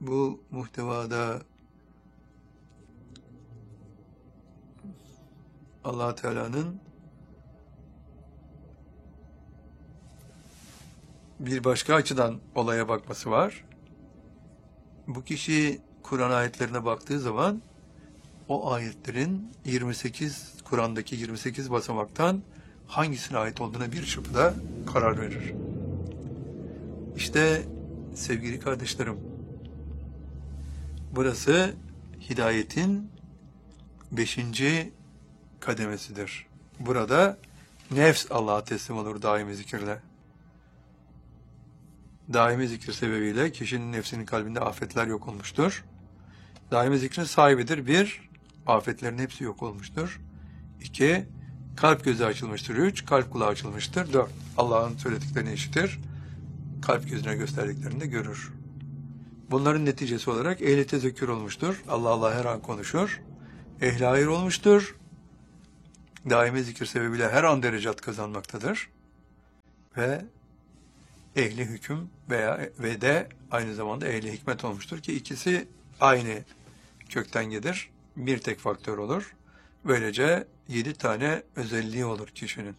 Bu muhtevada Allah Teala'nın bir başka açıdan olaya bakması var. Bu kişi Kur'an ayetlerine baktığı zaman o ayetlerin Kur'an'daki 28 basamaktan hangisine ait olduğuna bir çırpıda karar verir. İşte sevgili kardeşlerim, burası hidayetin 5. kademesidir. Burada nefs Allah'a teslim olur daimi zikirle. Daimi zikir sebebiyle kişinin nefsinin kalbinde afetler yok olmuştur. Daimi zikrin sahibidir. 1, afetlerin hepsi yok olmuştur. 2, kalp gözü açılmıştır. 3, kalp kulağı açılmıştır. 4, Allah'ın söylediklerini işitir. Kalp gözüne gösterdiklerini de görür. Bunların neticesi olarak ehli tezekkür olmuştur. Allah Allah her an konuşur. Ehli hayır olmuştur. Daimi zikir sebebiyle her an derecat kazanmaktadır. Ve ehli hüküm ve de aynı zamanda ehli hikmet olmuştur ki ikisi aynı kökten gelir. Bir tek faktör olur. Böylece 7 tane özelliği olur kişinin.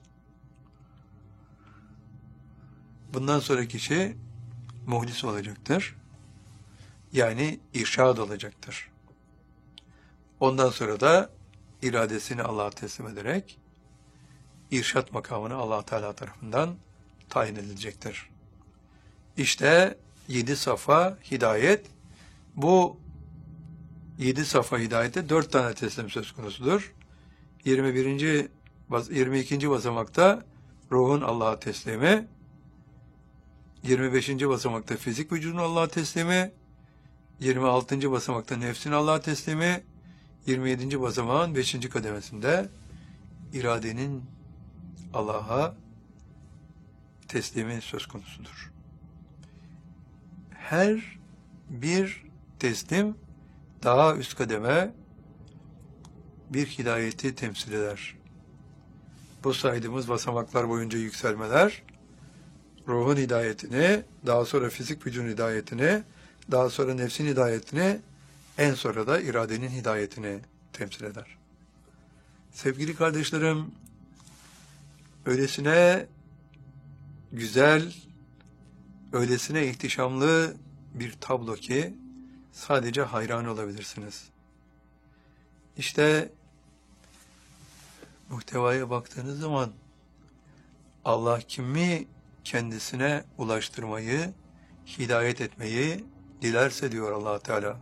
Bundan sonra kişi muhlis olacaktır. Yani irşad olacaktır. Ondan sonra da iradesini Allah'a teslim ederek irşat makamını Allah Teala tarafından tayin edilecektir. İşte 7 safa hidayet. Bu 7 safa hidayette 4 tane teslim söz konusudur. 22. basamakta ruhun Allah'a teslimi, 25. basamakta fizik vücudun Allah'a teslimi, 26. basamakta nefsin Allah'a teslimi, 27. basamağın 5. kademesinde iradenin Allah'a teslimi söz konusudur. Her bir teslim daha üst kademe bir hidayeti temsil eder. Bu saydığımız basamaklar boyunca yükselmeler, ruhun hidayetini, daha sonra fizik vücudun hidayetini, daha sonra nefsin hidayetini, en sonra da iradenin hidayetini temsil eder. Sevgili kardeşlerim, öylesine güzel, öylesine ihtişamlı bir tablo ki sadece hayran olabilirsiniz. İşte muhtevaya baktığınız zaman Allah kimi kendisine ulaştırmayı, hidayet etmeyi dilerse diyor Allah Teala.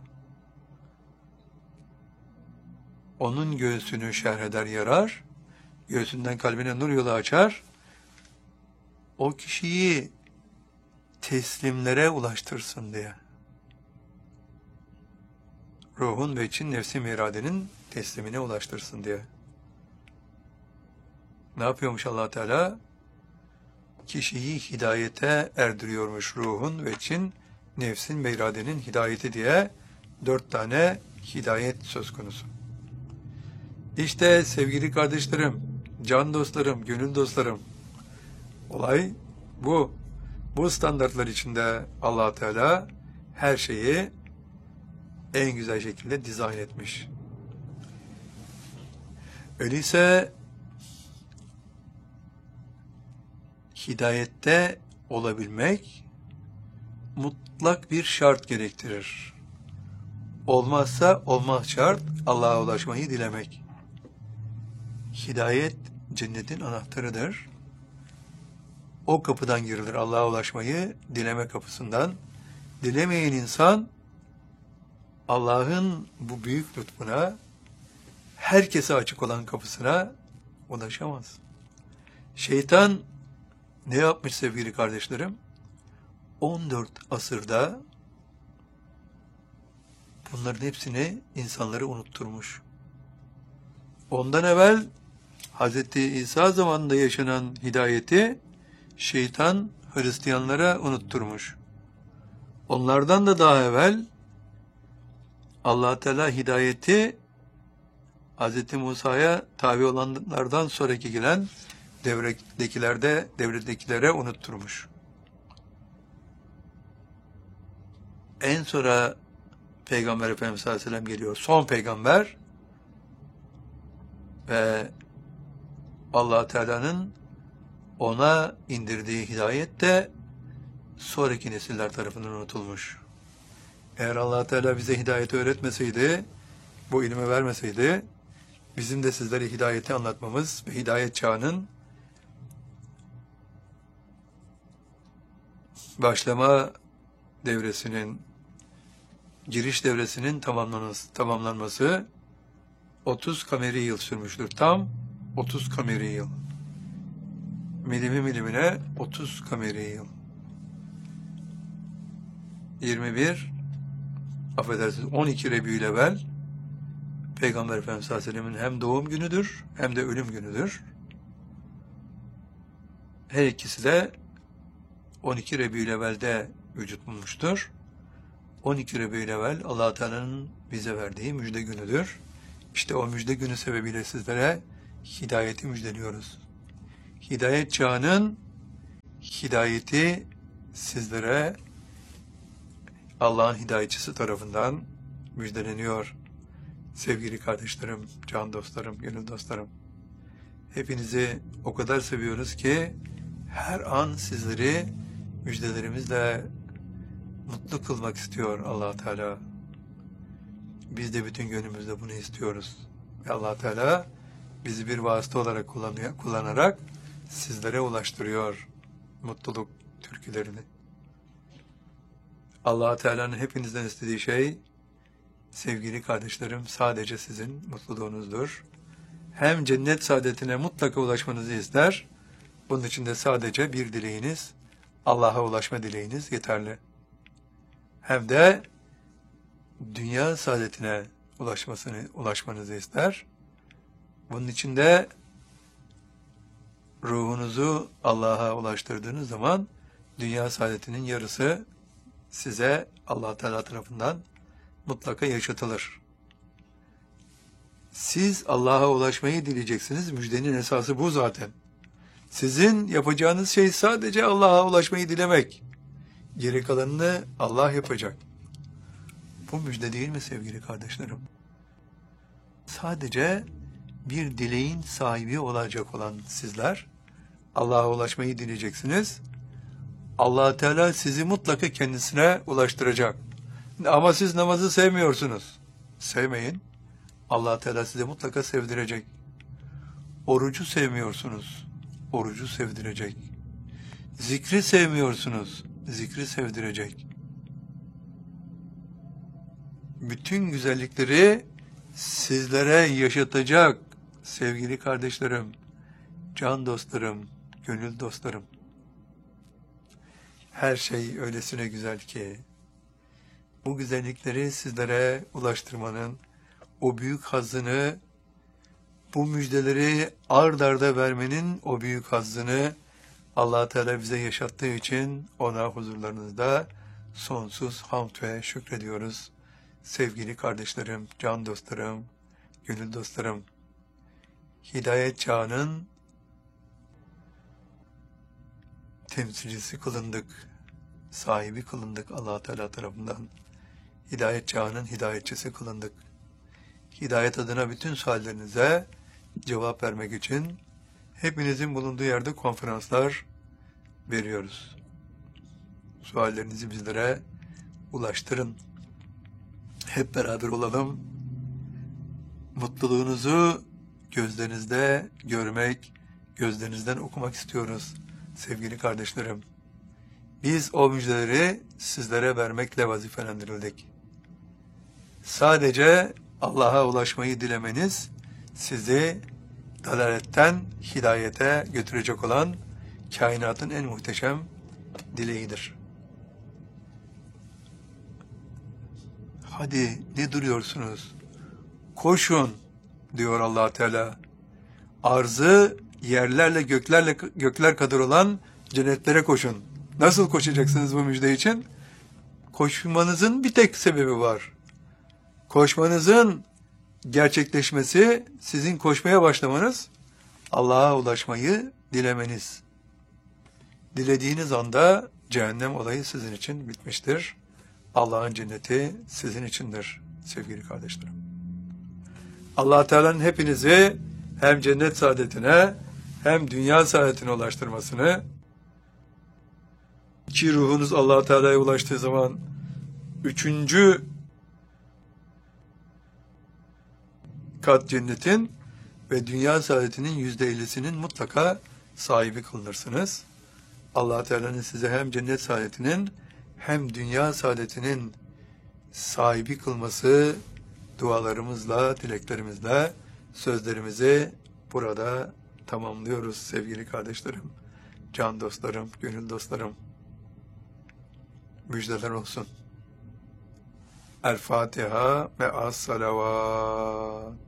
Onun göğsünü şerh eder yarar, göğsünden kalbine nur yolu açar, o kişiyi teslimlere ulaştırsın diye. Ruhun ve için nefsi iradenin teslimine ulaştırsın diye. Ne yapıyormuş Allah Teala? Kişiyi hidayete erdiriyormuş ruhun ve için nefsin ve iradenin hidayeti diye 4 tane hidayet söz konusu. İşte sevgili kardeşlerim, can dostlarım, gönül dostlarım, olay bu. Bu standartlar içinde Allah Teala her şeyi en güzel şekilde dizayn etmiş. Öyleyse hidayette olabilmek mutlak bir şart gerektirir. Olmazsa olmaz şart Allah'a ulaşmayı dilemek. Hidayet cennetin anahtarıdır. O kapıdan girilir Allah'a ulaşmayı, dileme kapısından. Dilemeyen insan Allah'ın bu büyük lütfuna, herkese açık olan kapısına ulaşamaz. Şeytan ne yapmış sevgili kardeşlerim? 14 asırda bunların hepsini insanları unutturmuş. Ondan evvel Hz. İsa zamanında yaşanan hidayeti şeytan Hristiyanlara unutturmuş. Onlardan da daha evvel Allah Teala hidayeti Hz. Musa'ya tabi olanlardan sonraki gelen devredekilere unutturmuş. En sonra Peygamber Efendimiz sallallahu aleyhi ve sellem geliyor. Son peygamber ve Allah Teala'nın ona indirdiği hidayet de sonraki nesiller tarafından unutulmuş. Eğer Allah Teala bize hidayeti öğretmeseydi, bu ilmi vermeseydi, bizim de sizlere hidayeti anlatmamız ve hidayet çağının başlama devresinin, giriş devresinin tamamlanması 30 kameri yıl sürmüştür. Tam 30 kameri yıl. Milimi milimine 30 kameri yıl. 12 Rebiyülevvel Peygamber Efendimiz sallallahu aleyhi ve sellem'in hem doğum günüdür hem de ölüm günüdür. Her ikisi de 12 Rebiyülevvel'de vücut bulmuştur. 12 Rebiyülevvel Allah Teala'nın bize verdiği müjde günüdür. İşte o müjde günü sebebiyle sizlere hidayeti müjdeliyoruz. Hidayet çağının hidayeti sizlere Allah'ın hidayetçisi tarafından müjdeleniyor. Sevgili kardeşlerim, can dostlarım, gönül dostlarım. Hepinizi o kadar seviyoruz ki her an sizleri müjdelerimizle mutlu kılmak istiyor Allah Teala. Biz de bütün gönlümüzle bunu istiyoruz. Ve Allah Teala bizi bir vasıta olarak kullanarak sizlere ulaştırıyor mutluluk türkülerini. Allah Teala'nın hepinizden istediği şey, sevgili kardeşlerim, sadece sizin mutluluğunuzdur. Hem cennet saadetine mutlaka ulaşmanızı ister, bunun için de sadece bir dileğiniz, Allah'a ulaşma dileğiniz yeterli. Hem de dünya saadetine ulaşmanızı ister. Bunun için de ruhunuzu Allah'a ulaştırdığınız zaman dünya saadetinin yarısı size Allah Teala tarafından mutlaka yaşatılır. Siz Allah'a ulaşmayı dileyeceksiniz. Müjdenin esası bu zaten. Sizin yapacağınız şey sadece Allah'a ulaşmayı dilemek. Geri kalanını Allah yapacak. Bu müjde değil mi sevgili kardeşlerim? Sadece bir dileğin sahibi olacak olan sizler Allah'a ulaşmayı dileyeceksiniz. Allah Teala sizi mutlaka kendisine ulaştıracak. Ama siz namazı sevmiyorsunuz. Sevmeyin. Allah Teala size mutlaka sevdirecek. Orucu sevmiyorsunuz. Orucu sevdirecek. Zikri sevmiyorsunuz. Zikri sevdirecek. Bütün güzellikleri sizlere yaşatacak sevgili kardeşlerim, can dostlarım, gönül dostlarım. Her şey öylesine güzel ki bu güzellikleri sizlere ulaştırmanın o büyük hazzını, bu müjdeleri ard arda vermenin o büyük hazzını Allah Teala bize yaşattığı için ona huzurlarınızda sonsuz hamd ve şükrediyoruz. Sevgili kardeşlerim, can dostlarım, gönül dostlarım, hidayet çağının temsilcisi kılındık, sahibi kılındık Allah Teala tarafından. Hidayet çağının hidayetçisi kılındık. Hidayet adına bütün suallerinize cevap vermek için hepinizin bulunduğu yerde konferanslar veriyoruz. Suallerinizi bizlere ulaştırın. Hep beraber olalım. Mutluluğunuzu gözlerinizde görmek, gözlerinizden okumak istiyoruz sevgili kardeşlerim. Biz o müjdeleri sizlere vermekle vazifelendirildik. Sadece Allah'a ulaşmayı dilemeniz sizi dalaletten hidayete götürecek olan kainatın en muhteşem dileğidir. Hadi ne duruyorsunuz? Koşun diyor Allah Teala. Arzı yerlerle gökler kadar olan cennetlere koşun. Nasıl koşacaksınız bu müjde için? Koşmanızın bir tek sebebi var. Koşmanızın gerçekleşmesi, sizin koşmaya başlamanız, Allah'a ulaşmayı dilemeniz. Dilediğiniz anda cehennem olayı sizin için bitmiştir. Allah'ın cenneti sizin içindir sevgili kardeşlerim. Allah Teala'nın hepinizi hem cennet saadetine hem dünya saadetine ulaştırmasını, ki ruhunuz Allah Teala'ya ulaştığı zaman üçüncü kat cennetin ve dünya saadetinin %50'sinin mutlaka sahibi kılınırsınız. Allah Teala'nın size hem cennet saadetinin hem dünya saadetinin sahibi kılması dualarımızla, dileklerimizle sözlerimizi burada tamamlıyoruz sevgili kardeşlerim, can dostlarım, gönül dostlarım. Müjdeler olsun. El Fatiha ve as-salavat.